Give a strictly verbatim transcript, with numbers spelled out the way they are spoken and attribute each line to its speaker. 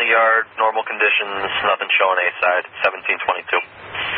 Speaker 1: the yard, normal conditions, nothing showing A-side, seventeen twenty-two.